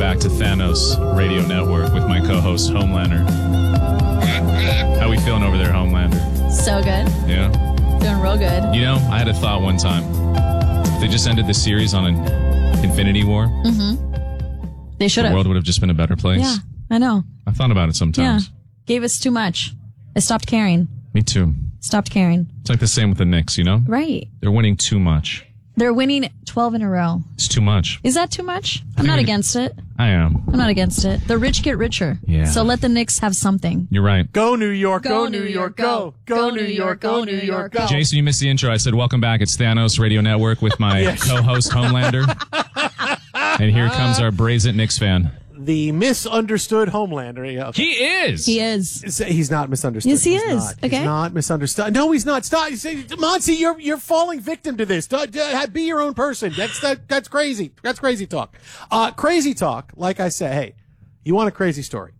back to Thanos Radio Network with my co-host, Homelander. How we feeling over there, Homelander? So good. Yeah? Doing real good. You know, I had a thought one time. If they just ended the series on an Infinity War, They should the have. world would have just been a better place. Yeah, I know. I thought about it sometimes. Yeah. Gave us too much. I stopped caring. Me too. Stopped caring. It's like the same with the Knicks, you know? Right. They're winning too much. They're winning 12 in a row. It's too much. Is that too much? I'm not against it. I am. I'm not against it. The rich get richer. Yeah. So let the Knicks have something. You're right. Go New York, Go New York, go. Go New York, go New York, go. Jason, you missed the intro. I said, welcome back. It's Thanos Radio Network with my co-host, Homelander. And here comes our brazen Knicks fan. The misunderstood Homelander. Yeah, okay. He is. He is. He's not misunderstood. Yes, he He's is. Not. Okay. He's not misunderstood. No, he's not. Stop. Monty, you're falling victim to this. Be your own person. That's crazy. That's crazy talk. Crazy talk. Like I say, hey, you want a crazy story?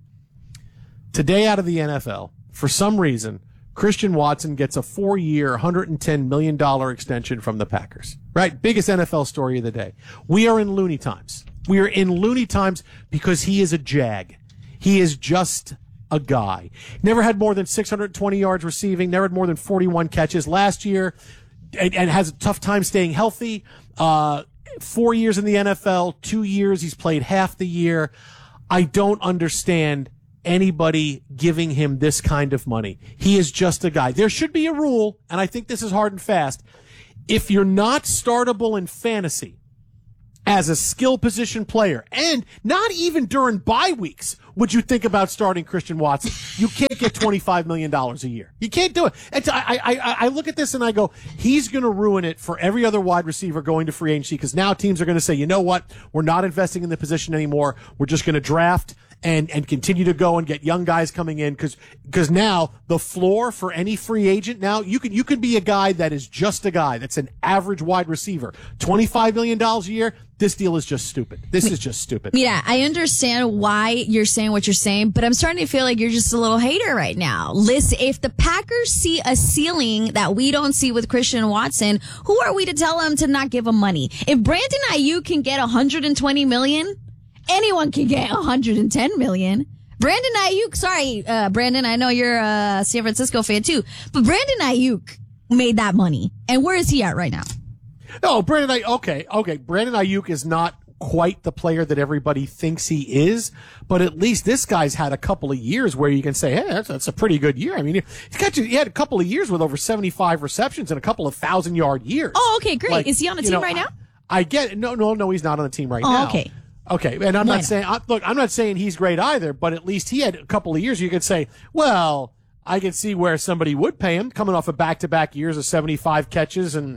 Today out of the NFL, for some reason, Christian Watson gets a 4-year, $110 million extension from the Packers. Right? Biggest NFL story of the day. We are in loony times. We are in loony times because he is a jag. He is just a guy. Never had more than 620 yards receiving, never had more than 41 catches last year, and has a tough time staying healthy. 4 years in the NFL, 2 years, he's played half the year. I don't understand anybody giving him this kind of money. He is just a guy. There should be a rule, and I think this is hard and fast. If you're not startable in fantasy as a skill position player, and not even during bye weeks would you think about starting Christian Watson, you can't get $25 million a year. You can't do it. And I look at this and I go, he's going to ruin it for every other wide receiver going to free agency, because now teams are going to say, you know what? We're not investing in the position anymore. We're just going to draft and continue to go and get young guys coming in, because now the floor for any free agent, now you can be a guy that is just a guy that's an average wide receiver. $25 million a year. This deal is just stupid. This is just stupid. Yeah, I understand why you're saying what you're saying, but I'm starting to feel like you're just a little hater right now. Listen, if the Packers see a ceiling that we don't see with Christian Watson, who are we to tell them to not give him money? If Brandon Ayuk can get $120 million, anyone can get $110 million. Brandon Ayuk, sorry, Brandon, I know you're a San Francisco fan too, but Brandon Ayuk made that money. And where is he at right now? No, Brandon Ayuk, okay. Brandon Ayuk is not quite the player that everybody thinks he is, but at least this guy's had a couple of years where you can say, hey, that's a pretty good year. I mean, he had a couple of years with over 75 receptions and a couple of 1,000-yard years. Oh, okay, great. Like, is he on the team right now? I get it. No, he's not on the team right now. Okay. Okay, and I'm not saying, I'm not saying he's great either, but at least he had a couple of years you could say, well, I can see where somebody would pay him coming off of back-to-back years of 75 catches and,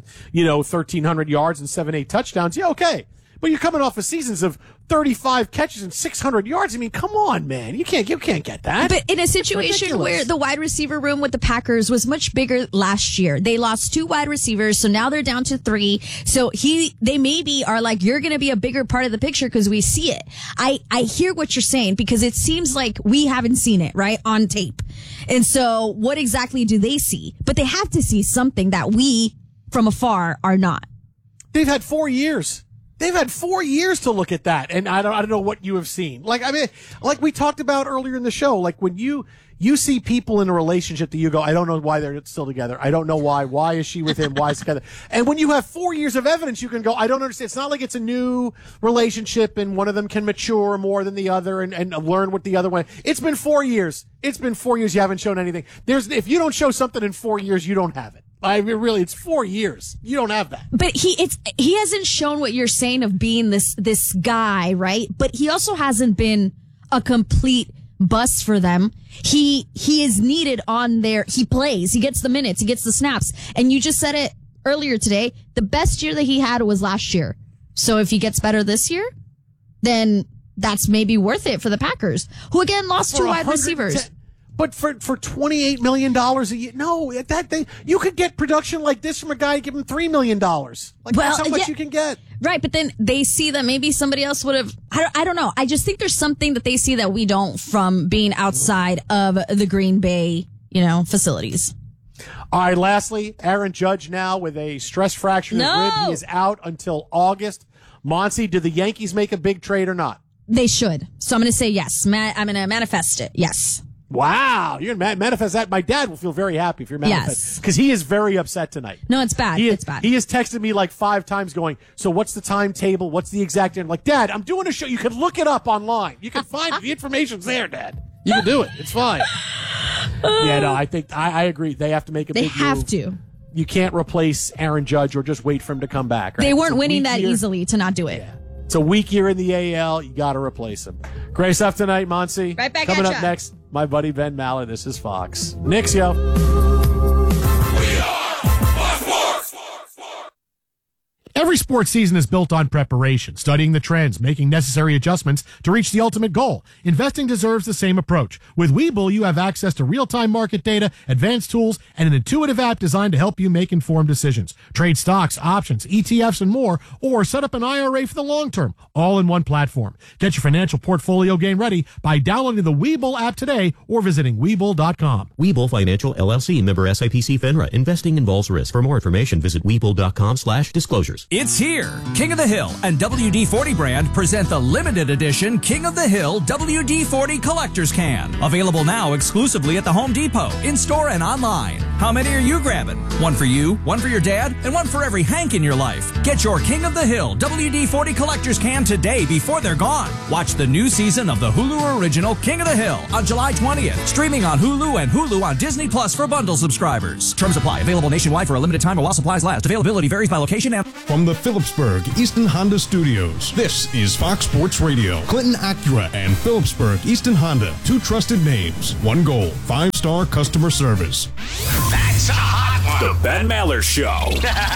1,300 yards and 7-8 touchdowns. Yeah, okay. But you're coming off of seasons of 35 catches and 600 yards. I mean, come on, man. You can't get that. But in a situation where the wide receiver room with the Packers was much bigger last year, they lost 2 wide receivers, so now they're down to 3. So they maybe are like, you're going to be a bigger part of the picture because we see it. I hear what you're saying, because it seems like we haven't seen it, right, on tape. And so what exactly do they see? But they have to see something that we from afar are not. They've had 4 years. They've had 4 years to look at that, and I don't know what you have seen. Like we talked about earlier in the show, like when you see people in a relationship that you go, I don't know why they're still together. I don't know why. Why is she with him? Why is together? And when you have 4 years of evidence, you can go, I don't understand. It's not like it's a new relationship and one of them can mature more than the other and learn what the other one. It's been 4 years. It's been 4 years. You haven't shown anything. If you don't show something in 4 years, you don't have it. I mean, really, it's 4 years. You don't have that. But he hasn't shown what you're saying of being this guy, right? But he also hasn't been a complete bust for them. He is needed on there. He plays. He gets the minutes. He gets the snaps. And you just said it earlier today. The best year that he had was last year. So if he gets better this year, then that's maybe worth it for the Packers, who again lost 2 wide receivers. But for $28 million a year, no, you could get production like this from a guy, give him $3 million. Like, that's how much you can get. Right, but then they see that maybe somebody else would have, I don't know. I just think there's something that they see that we don't from being outside of the Green Bay, facilities. All right, lastly, Aaron Judge now with a stress fracture in his rib. He is out until August. Monty, did the Yankees make a big trade or not? They should. So I'm going to say yes. I'm going to manifest it. Yes. Wow, you're going to manifest that. My dad will feel very happy if you're manifesting. Because he is very upset tonight. No, it's bad. It's bad. He has texted me like 5 times going, so what's the timetable? What's the exact... I'm like, Dad, I'm doing a show. You can look it up online. You can find the information's there, Dad. You can do it. It's fine. Yeah, no, I think I agree. They have to make a big move. They have to. You can't replace Aaron Judge or just wait for him to come back. Right? They weren't winning that easily to not do it. Yeah. It's a weak year in the AL. You got to replace him. Great stuff tonight, Monsi. Right back Coming at up ya. next, my buddy Ben Maller. This is Fox. Knicks, yo. Every sports season is built on preparation, studying the trends, making necessary adjustments to reach the ultimate goal. Investing deserves the same approach. With Webull, you have access to real-time market data, advanced tools, and an intuitive app designed to help you make informed decisions. Trade stocks, options, ETFs, and more, or set up an IRA for the long term, all in one platform. Get your financial portfolio game ready by downloading the Webull app today or visiting Webull.com. Webull Financial LLC, member SIPC FINRA. Investing involves risk. For more information, visit Webull.com/disclosures. It's here. King of the Hill and WD-40 brand present the limited edition King of the Hill WD-40 Collector's Can. Available now exclusively at the Home Depot, in-store and online. How many are you grabbing? One for you, one for your dad, and one for every Hank in your life. Get your King of the Hill WD-40 Collector's Can today before they're gone. Watch the new season of the Hulu original King of the Hill on July 20th. Streaming on Hulu and Hulu on Disney Plus for bundle subscribers. Terms apply. Available nationwide for a limited time or while supplies last. Availability varies by location and... From the Phillipsburg Easton Honda Studios, this is Fox Sports Radio. Clinton Acura and Phillipsburg Easton Honda, 2 trusted names, 1 goal, 5-star customer service. That's a hot one. The Ben Maller Show.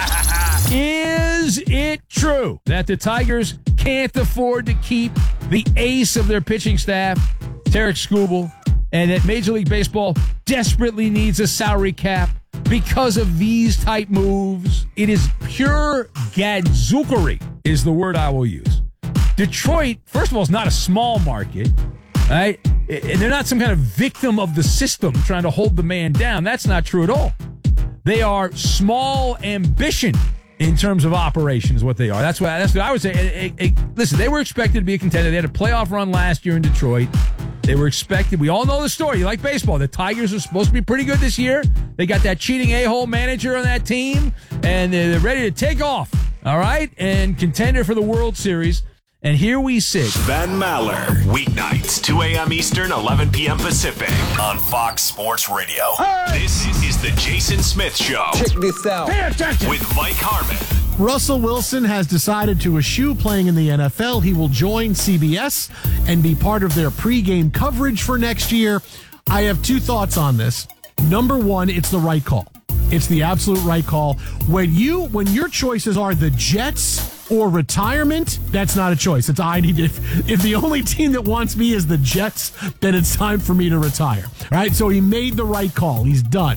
Is it true that the Tigers can't afford to keep the ace of their pitching staff, Tarek Skubal, and that Major League Baseball desperately needs a salary cap because of these type moves? It is pure gadzookery is the word I will use. Detroit, first of all, is not a small market, right? And they're not some kind of victim of the system trying to hold the man down. That's not true at all. They are small ambition in terms of operation is what they are. That's what I would say. Listen, they were expected to be a contender. They had a playoff run last year in Detroit. They were expected. We all know the story. You like baseball. The Tigers are supposed to be pretty good this year. They got that cheating a-hole manager on that team, and they're ready to take off, all right, and contender for the World Series. And here we sit. Ben Maller, weeknights, 2 a.m. Eastern, 11 p.m. Pacific, on Fox Sports Radio. Hey! This is the Jason Smith Show. Check this out. Pay attention. With Mike Harmon. Russell Wilson has decided to eschew playing in the NFL. He will join CBS and be part of their pregame coverage for next year. I have 2 thoughts on this. Number 1, it's the right call. It's the absolute right call. When your choices are the Jets or retirement, that's not a choice. It's I need if the only team that wants me is the Jets, then it's time for me to retire. Right? So he made the right call. He's done.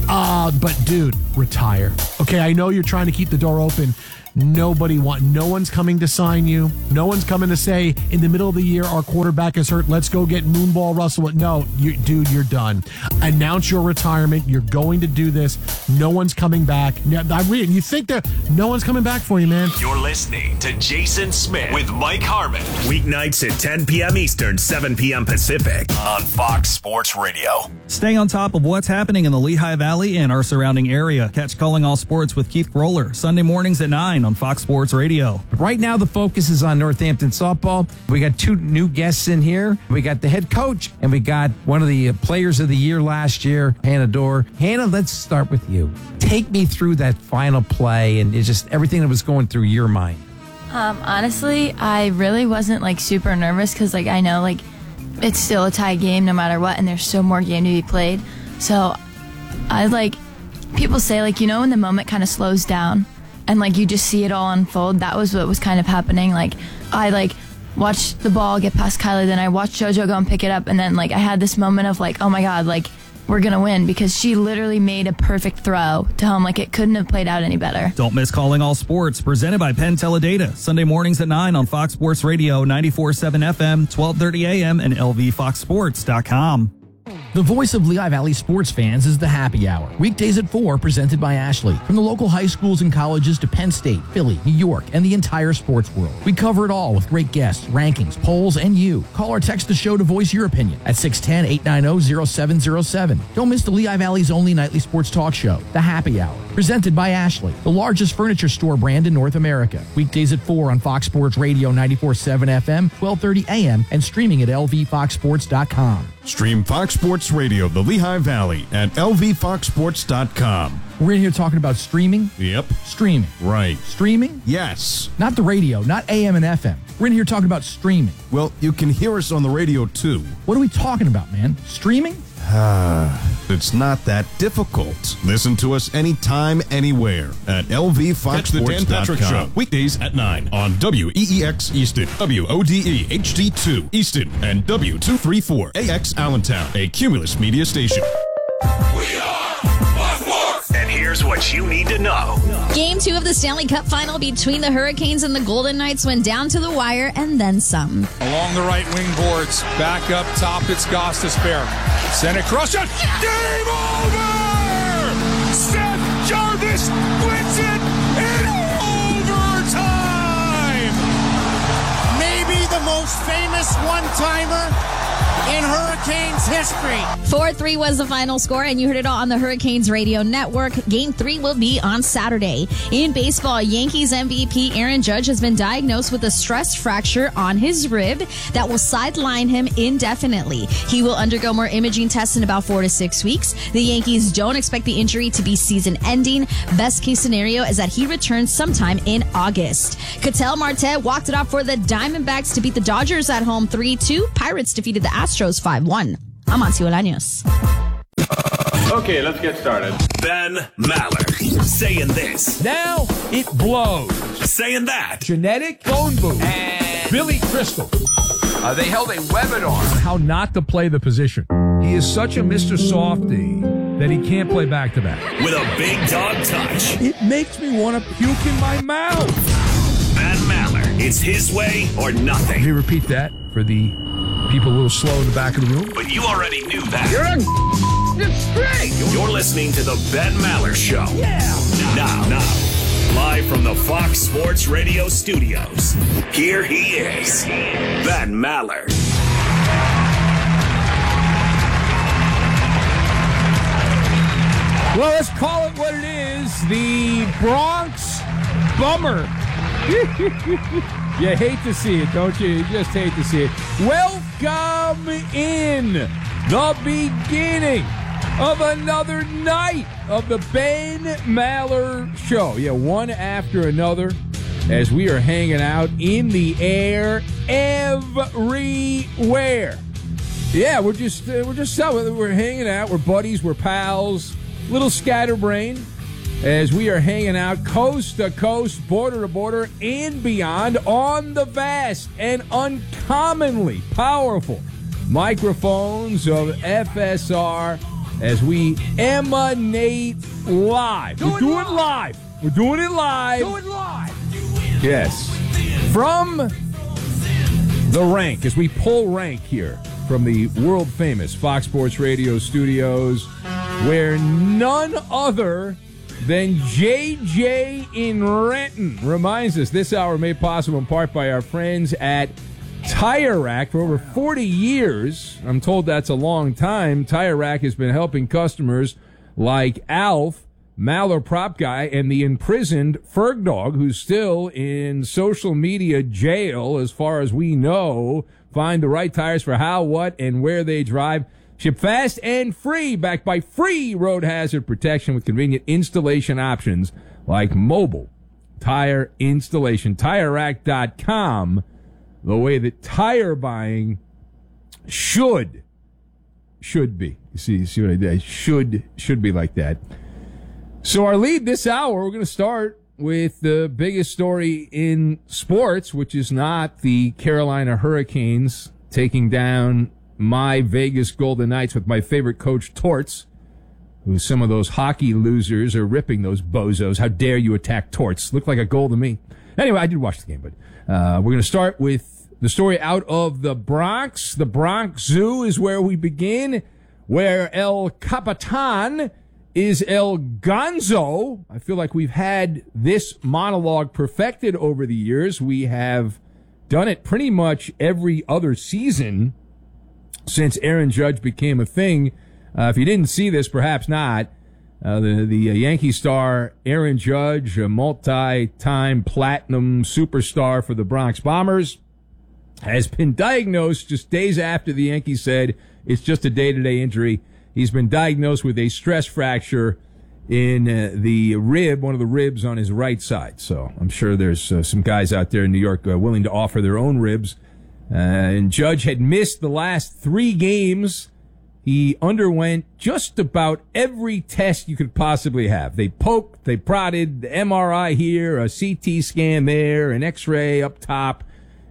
But dude, retire. Okay, I know you're trying to keep the door open. No one's coming to sign you. No one's coming to say in the middle of the year our quarterback is hurt. Let's go get Moonball Russell. No, dude, you're done. Announce your retirement. You're going to do this. No one's coming back. You think that no one's coming back for you, man? You're listening to Jason Smith with Mike Harmon. Weeknights at 10 p.m. Eastern, 7 p.m. Pacific on Fox Sports Radio. Stay on top of what's happening in the Lehigh Valley and our surrounding area. Catch Calling All Sports with Keith Roller Sunday mornings at 9 on Fox Sports Radio. Right now, the focus is on Northampton softball. We got 2 new guests in here. We got the head coach, and we got one of the players of the year last year, Hannah Dorr. Hannah, let's start with you. Take me through that final play and it's just everything that was going through your mind. Honestly, I really wasn't super nervous because I know it's still a tie game no matter what, and there's still more game to be played. So I people say when the moment kind of slows down and you just see it all unfold. That was what was kind of happening. I watched the ball get past Kylie, then I watched JoJo go and pick it up, and then I had this moment of oh my God, we're gonna win, because she literally made a perfect throw to home. It couldn't have played out any better. Don't miss Calling All Sports, presented by Penn Teledata, Sunday mornings at 9 on Fox Sports Radio, 94.7 FM, 12:30 a.m. and LVFoxSports.com. The voice of Lehigh Valley sports fans is the Happy Hour. Weekdays at 4, presented by Ashley. From the local high schools and colleges to Penn State, Philly, New York, and the entire sports world. We cover it all with great guests, rankings, polls, and you. Call or text the show to voice your opinion at 610-890-0707. Don't miss the Lehigh Valley's only nightly sports talk show, The Happy Hour. Presented by Ashley, the largest furniture store brand in North America. Weekdays at 4 on Fox Sports Radio 94.7 FM, 1230 AM, and streaming at lvfoxsports.com. Stream Fox Sports Radio, the Lehigh Valley, at lvfoxsports.com. We're in here talking about streaming. Yep. Streaming. Right. Streaming? Yes. Not the radio, not AM and FM. We're in here talking about streaming. Well, you can hear us on the radio, too. What are we talking about, man? Streaming? It's not that difficult. Listen to us anytime, anywhere at lvfoxsports.com. Catch the Dan Patrick Show weekdays at 9 on WEEX Easton, WODE HD2 Easton, and W234AX Allentown, a Cumulus media station. And here's what you need to know. Game 2 of the Stanley Cup final between the Hurricanes and the Golden Knights went down to the wire and then some. Along the right wing boards, back up top, it's Gostisbehere. Send it across, shot, game over! Seth Jarvis wins it in overtime! Maybe the most famous one-timer in Hurricanes history. 4-3 was the final score, and you heard it all on the Hurricanes Radio Network. Game 3 will be on Saturday. In baseball, Yankees MVP Aaron Judge has been diagnosed with a stress fracture on his rib that will sideline him indefinitely. He will undergo more imaging tests in about 4 to 6 weeks. The Yankees don't expect the injury to be season-ending. Best case scenario is that he returns sometime in August. Ketel Marte walked it off for the Diamondbacks to beat the Dodgers at home 3-2. Pirates defeated the Astros 5-1. I'm Ansi Olaños. Okay, let's get started. Ben Maller saying this. Now it blows. Saying that. Genetic phone booth. And Billy Crystal. They held a webinar on how not to play the position. He is such a Mr. Softy that he can't play back-to-back. With a big dog touch. It makes me want to puke in my mouth. Ben Maller. It's his way or nothing. Let me repeat that for the people a little slow in the back of the room. But you already knew that. You're straight. You're listening to the Ben Maller Show. Yeah. Now, live from the Fox Sports Radio studios, here he is, Ben Maller. Well, let's call it what it is. The Bronx Bummer. You hate to see it, don't you? You just hate to see it. Welcome in the beginning of another night of the Ben Maller Show. Yeah, one after another as we are hanging out in the air everywhere. Yeah, we're hanging out. We're buddies. We're pals. Little scatterbrain. As we are hanging out coast to coast, border to border, and beyond on the vast and uncommonly powerful microphones of FSR as we emanate live. We're doing it live. Do it live. Yes. From the rank, as we pull rank here from the world-famous Fox Sports Radio studios, where none other than JJ in Renton reminds us this hour made possible in part by our friends at Tire Rack. For over 40 years, I'm told that's a long time, Tire Rack has been helping customers like Alf, Maller Prop Guy, and the imprisoned Ferg Dog, who's still in social media jail as far as we know, find the right tires for how, what, and where they drive. Ship fast and free, backed by free road hazard protection with convenient installation options like mobile tire installation. TireRack.com, the way that tire buying should be. You see what I did? Should be like that. So our lead this hour, we're going to start with the biggest story in sports, which is not the Carolina Hurricanes taking down my Vegas Golden Knights with my favorite coach, Torts, who some of those hockey losers are ripping those bozos. How dare you attack Torts? Looked like a goal to me. Anyway, I did watch the game, but we're going to start with the story out of the Bronx. The Bronx Zoo is where we begin where El Capitan is El Gonzo. I feel like we've had this monologue perfected over the years. We have done it pretty much every other season since Aaron Judge became a thing. If you didn't see this, perhaps not. The Yankee star Aaron Judge, a multi-time platinum superstar for the Bronx Bombers, has been diagnosed just days after the Yankees said it's just a day-to-day injury. He's been diagnosed with a stress fracture in the rib, one of the ribs on his right side. So I'm sure there's some guys out there in New York willing to offer their own ribs. And Judge had missed the last 3 games. He underwent just about every test you could possibly have. They poked, they prodded, the MRI here, a CT scan there, an X-ray up top,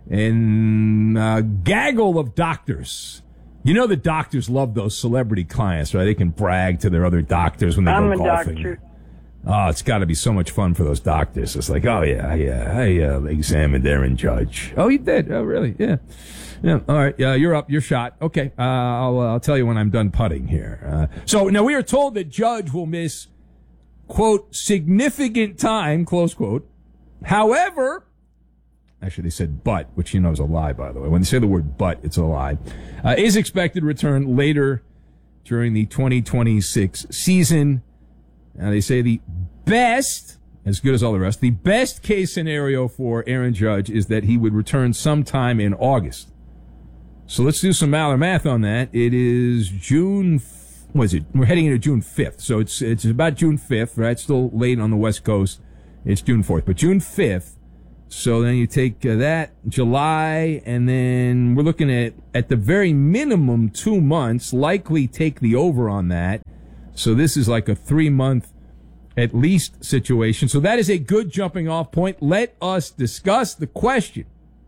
and a gaggle of doctors. You know the doctors love those celebrity clients, right? They can brag to their other doctors when they go golfing. Doctor. Oh, it's got to be so much fun for those doctors. It's like, oh, yeah, I examined Aaron Judge. Oh, you did? Oh, really? Yeah. Yeah. All right. You're up. You're shot. Okay. I'll tell you when I'm done putting here. So now we are told that Judge will miss, quote, significant time, close quote. However, actually they said but, which you know is a lie, by the way. When they say the word but, it's a lie. Is expected to return later during the 2026 season. Now they say the best, as good as all the rest, the best case scenario for Aaron Judge is that he would return sometime in August. So let's do some math on that. It is June, what is it? We're heading into June 5th. So it's about June 5th, right? Still late on the West Coast. It's June 4th, but June 5th. So then you take that, July, and then we're looking at the very minimum 2 months, likely take the over on that. So this is like a 3-month at least situation. So that is a good jumping off point. Let us discuss the question.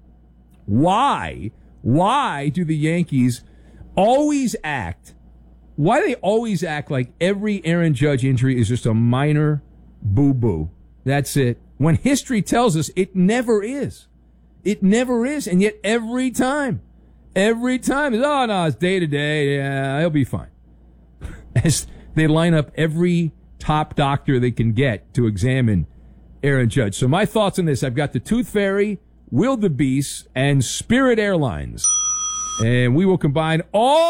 Why do the Yankees always act like every Aaron Judge injury is just a minor boo-boo? That's it. When history tells us it never is. It never is. And yet every time, oh no, it's day to day. Yeah, he'll be fine. As they line up every top doctor they can get to examine Aaron Judge. So my thoughts on this, I've got the Tooth Fairy, Wildebeest, and Spirit Airlines. And we will combine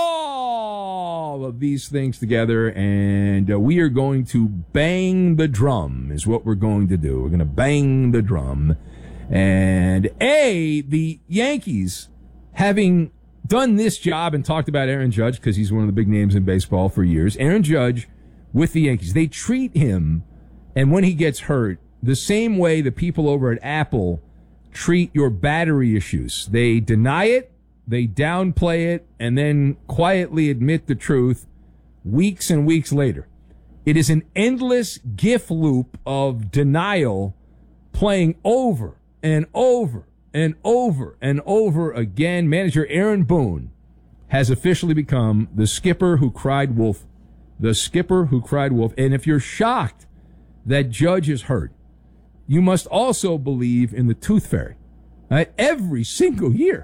all of these things together, and we are going to bang the drum is what we're going to do. We're going to bang the drum. And the Yankees, having done this job and talked about Aaron Judge because he's one of the big names in baseball for years, Aaron Judge with the Yankees, they treat him, and when he gets hurt, the same way the people over at Apple treat your battery issues. They deny it, they downplay it, and then quietly admit the truth weeks and weeks later. It is an endless GIF loop of denial playing over and over and over and over again. Manager Aaron Boone has officially become the skipper who cried wolf. The skipper who cried wolf. And if you're shocked that Judge is hurt, you must also believe in the Tooth Fairy. Every single year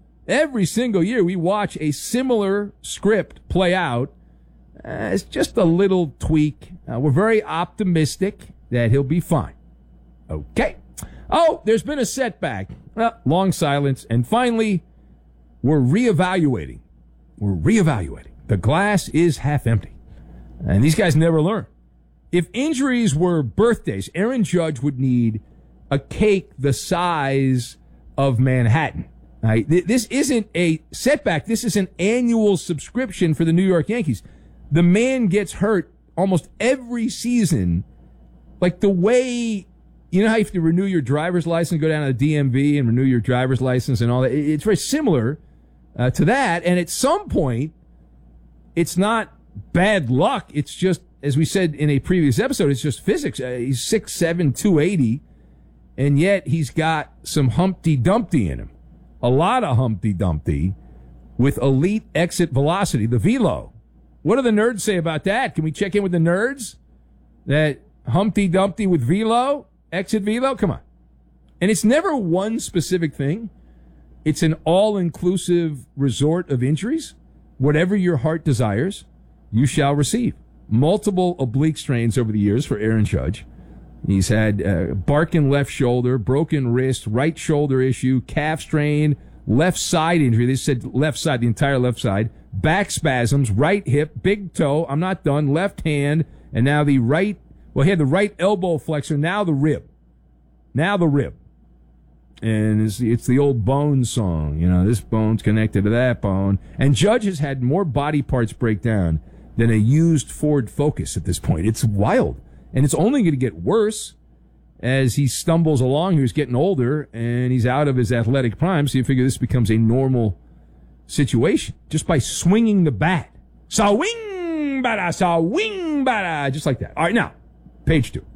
we watch a similar script play out. It's just a little tweak. We're very optimistic that he'll be fine. Okay. Oh, there's been a setback. Long silence. And finally, we're reevaluating. The glass is half empty. And these guys never learn. If injuries were birthdays, Aaron Judge would need a cake the size of Manhattan. Right? This isn't a setback. This is an annual subscription for the New York Yankees. The man gets hurt almost every season. Like the way, you know how you have to renew your driver's license, go down to the DMV and renew your driver's license and all that? It's very similar to that. And at some point, it's not bad luck. It's just, as we said in a previous episode, it's just physics. He's 6'7", 280, and yet he's got some Humpty Dumpty in him. A lot of Humpty Dumpty with elite exit velocity, the velo. What do the nerds say about that? Can we check in with the nerds? That Humpty Dumpty with velo, exit velo? Come on. And it's never one specific thing. It's an all-inclusive resort of injuries, whatever your heart desires. you shall receive. Multiple oblique strains over the years for Aaron Judge. He's had barking left shoulder, broken wrist, right shoulder issue, calf strain, left side injury. They said left side, the entire left side. Back spasms, right hip, big toe. I'm not done. Left hand, and now the right. Well, he had the right elbow flexor. Now the rib. And it's the old bone song. You know, this bone's connected to that bone. And Judge has had more body parts break down than a used Ford Focus at this point. It's wild. And it's only going to get worse as he stumbles along. He's getting older, and he's out of his athletic prime, so you figure this becomes a normal situation just by swinging the bat. Swing, bada, just like that. All right, now, page 2.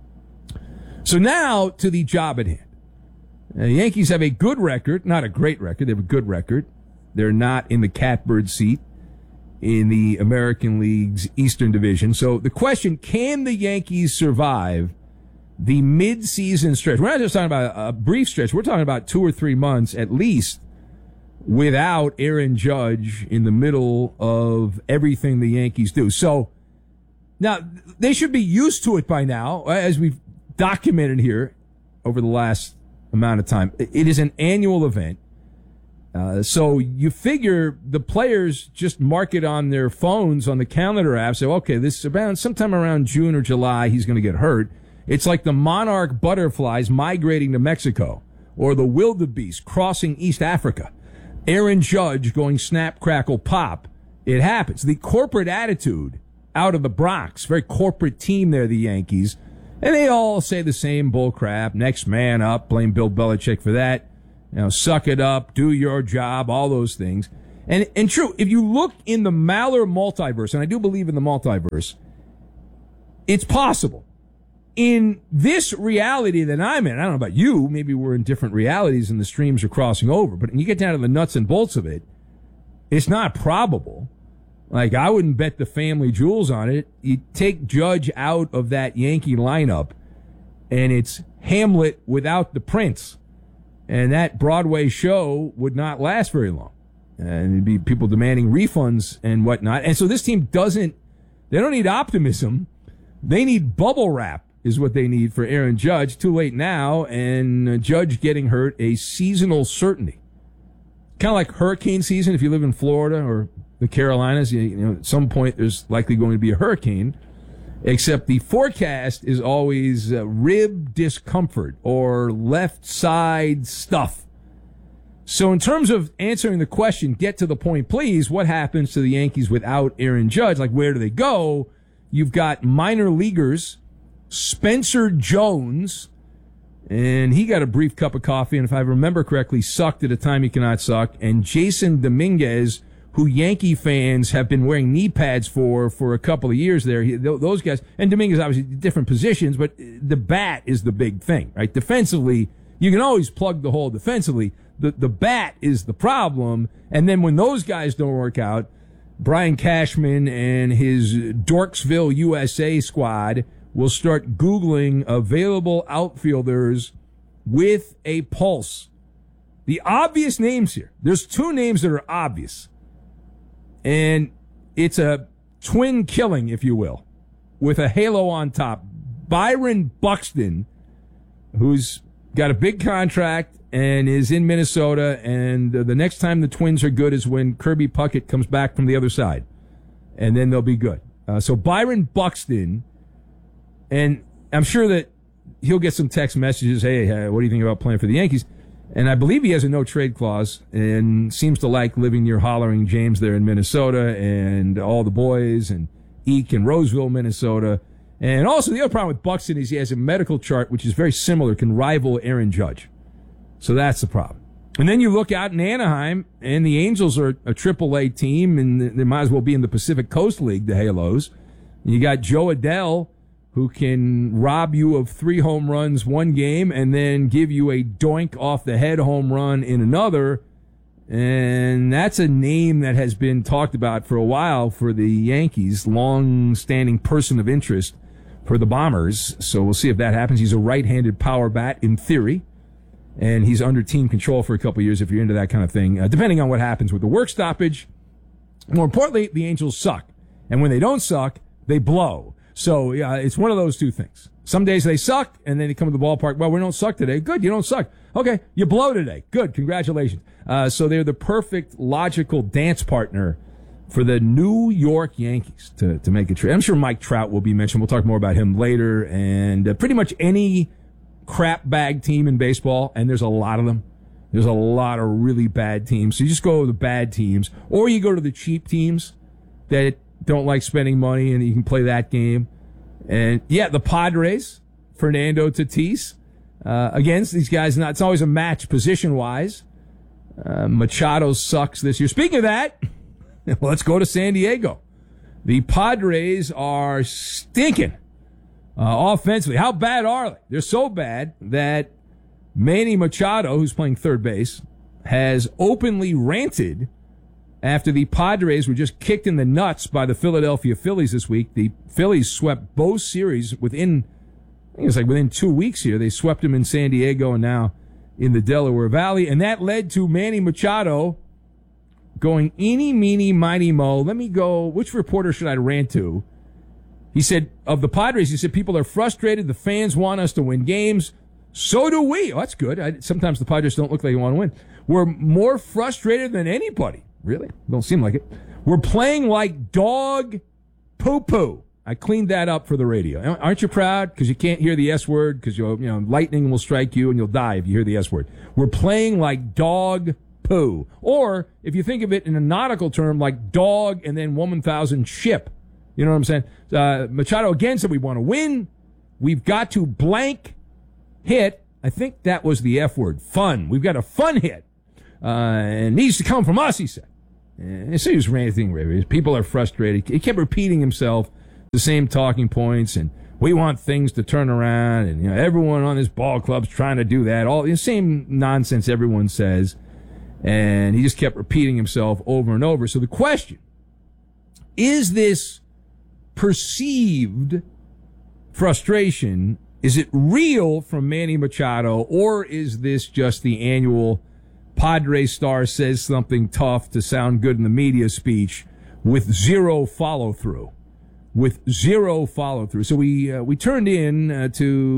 So now to the job at hand. The Yankees have a good record, not a great record. They have a good record. They're not in the catbird seat in the American League's Eastern Division. So the question, can the Yankees survive the mid-season stretch? We're not just talking about a brief stretch. We're talking about 2 or 3 months at least without Aaron Judge in the middle of everything the Yankees do. So now they should be used to it by now, as we've documented here over the last amount of time. It is an annual event. So you figure the players just mark it on their phones, on the calendar app, say, okay, this is about sometime around June or July, he's going to get hurt. It's like the monarch butterflies migrating to Mexico or the wildebeest crossing East Africa. Aaron Judge going snap, crackle, pop. It happens. The corporate attitude out of the Bronx, very corporate team there, the Yankees, and they all say the same bull crap. Next man up, blame Bill Belichick for that. You know, suck it up, do your job, all those things. And true, if you look in the Maller multiverse, and I do believe in the multiverse, it's possible. In this reality that I'm in, I don't know about you, maybe we're in different realities and the streams are crossing over, but when you get down to the nuts and bolts of it, it's not probable. Like, I wouldn't bet the family jewels on it. You take Judge out of that Yankee lineup, and it's Hamlet without the prince. And that Broadway show would not last very long. And it'd be people demanding refunds and whatnot. And so this team they don't need optimism. They need bubble wrap is what they need for Aaron Judge. Too late now, and Judge getting hurt, a seasonal certainty. Kind of like hurricane season if you live in Florida or the Carolinas. You know, at some point there's likely going to be a hurricane. Except the forecast is always rib discomfort or left side stuff. So in terms of answering the question, get to the point, please, what happens to the Yankees without Aaron Judge? Like, where do they go? You've got minor leaguers, Spencer Jones, and he got a brief cup of coffee, and if I remember correctly, sucked at a time he cannot suck, and Jason Dominguez, who Yankee fans have been wearing knee pads for a couple of years there. Those guys, and Dominguez obviously different positions, but the bat is the big thing, right? Defensively, you can always plug the hole defensively. The bat is the problem, and then when those guys don't work out, Brian Cashman and his Dorksville, USA squad will start Googling available outfielders with a pulse. The obvious names here, there's 2 names that are obvious. And it's a twin killing, if you will, with a halo on top. Byron Buxton, who's got a big contract and is in Minnesota, and the next time the Twins are good is when Kirby Puckett comes back from the other side, and then they'll be good. So Byron Buxton, and I'm sure that he'll get some text messages, hey, what do you think about playing for the Yankees? And I believe he has a no-trade clause and seems to like living near Hollering James there in Minnesota and all the boys and Eek in Roseville, Minnesota. And also the other problem with Buxton is he has a medical chart which is very similar, can rival Aaron Judge. So that's the problem. And then you look out in Anaheim, and the Angels are a AAA team, and they might as well be in the Pacific Coast League, the Halos. And you got Joe Adell, who can rob you of 3 home runs one game and then give you a doink off the head home run in another. And that's a name that has been talked about for a while for the Yankees, long-standing person of interest for the Bombers. So we'll see if that happens. He's a right-handed power bat in theory, and he's under team control for a couple of years if you're into that kind of thing, depending on what happens with the work stoppage. More importantly, the Angels suck. And when they don't suck, they blow. So it's one of those two things. Some days they suck, and then they come to the ballpark. Well, we don't suck today. Good, you don't suck. Okay, you blow today. Good, congratulations. So they're the perfect logical dance partner for the New York Yankees to make a trade. I'm sure Mike Trout will be mentioned. We'll talk more about him later. And pretty much any crap bag team in baseball, and there's a lot of them. There's a lot of really bad teams. So you just go to the bad teams, or you go to the cheap teams that don't like spending money, and you can play that game. And yeah, the Padres, Fernando Tatis, against these guys. It's always a match position-wise. Machado sucks this year. Speaking of that, let's go to San Diego. The Padres are stinking offensively. How bad are they? They're so bad that Manny Machado, who's playing third base, has openly ranted after the Padres were just kicked in the nuts by the Philadelphia Phillies this week. The Phillies swept both series within 2 weeks here. They swept them in San Diego and now in the Delaware Valley. And that led to Manny Machado going eeny, meeny, miny, mo. Let me go. Which reporter should I rant to? He said, of the Padres, he said, people are frustrated. The fans want us to win games. So do we. Oh, that's good. Sometimes the Padres don't look like they want to win. We're more frustrated than anybody. Really? Don't seem like it. We're playing like dog poo-poo. I cleaned that up for the radio. Aren't you proud? Because you can't hear the S word, because lightning will strike you and you'll die if you hear the S word. We're playing like dog poo. Or, if you think of it in a nautical term, like dog and then 1,000 ship. You know what I'm saying? Machado again said we want to win. We've got to blank hit. I think that was the F word. Fun. We've got a fun hit. And it needs to come from us, he said. And so he was ranting. People are frustrated. He kept repeating himself, the same talking points, and we want things to turn around, and everyone on this ball club's trying to do that. All the same nonsense everyone says. And he just kept repeating himself over and over. So the question, is this perceived frustration, is it real from Manny Machado, or is this just the annual Padres star says something tough to sound good in the media speech with zero follow-through? So we turned in to